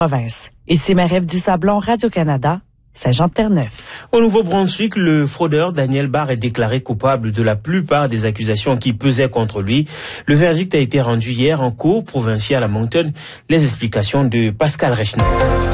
Province. Ici Marie-Ève Dusablon, Radio-Canada, Saint-Jean-de-Terre-Neuf. Au Nouveau-Brunswick, le fraudeur Daniel Barr est déclaré coupable de la plupart des accusations qui pesaient contre lui. Le verdict a été rendu hier en cour provinciale à Moncton. Les explications de Pascal Rechner.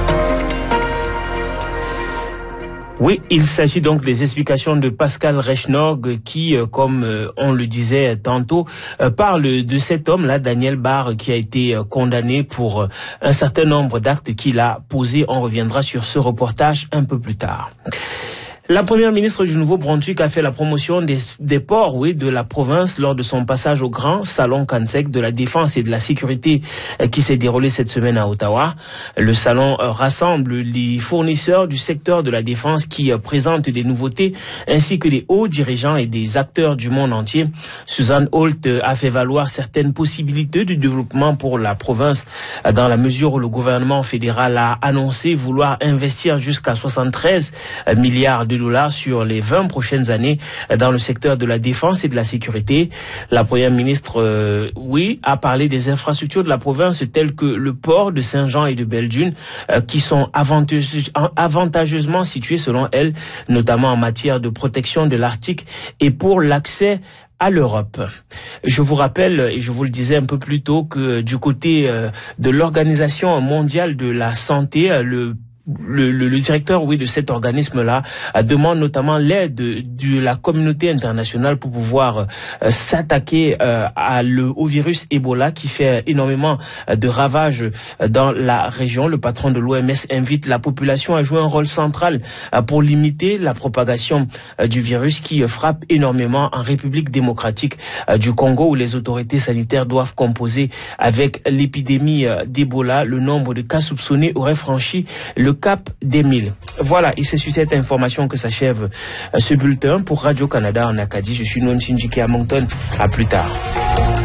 Oui, il s'agit donc des explications de Pascal Rechnog qui, comme on le disait tantôt, parle de cet homme-là, Daniel Barr, qui a été condamné pour un certain nombre d'actes qu'il a posés. On reviendra sur ce reportage un peu plus tard. La première ministre du Nouveau-Brunswick a fait la promotion des ports, de la province lors de son passage au grand salon CANSEC de la défense et de la sécurité qui s'est déroulé cette semaine à Ottawa. Le salon rassemble les fournisseurs du secteur de la défense qui présentent des nouveautés ainsi que les hauts dirigeants et des acteurs du monde entier. Suzanne Holt a fait valoir certaines possibilités de développement pour la province dans la mesure où le gouvernement fédéral a annoncé vouloir investir jusqu'à 73 milliards de dollars sur les 20 prochaines années dans le secteur de la défense et de la sécurité. La première ministre, a parlé des infrastructures de la province telles que le port de Saint-Jean et de Belle-Dune qui sont avantageusement situés selon elle, notamment en matière de protection de l'Arctique et pour l'accès à l'Europe. Je vous rappelle, et je vous le disais un peu plus tôt, que du côté de l'Organisation mondiale de la santé, le directeur de cet organisme-là demande notamment l'aide de la communauté internationale pour pouvoir s'attaquer au virus Ebola qui fait énormément de ravages dans la région. Le patron de l'OMS invite la population à jouer un rôle central pour limiter la propagation du virus qui frappe énormément en République démocratique du Congo où les autorités sanitaires doivent composer avec l'épidémie d'Ebola. Le nombre de cas soupçonnés aurait franchi le cap des 1000. Voilà, et c'est sur cette information que s'achève ce bulletin pour Radio-Canada en Acadie. Je suis Noam Sindjiki à Moncton. À plus tard.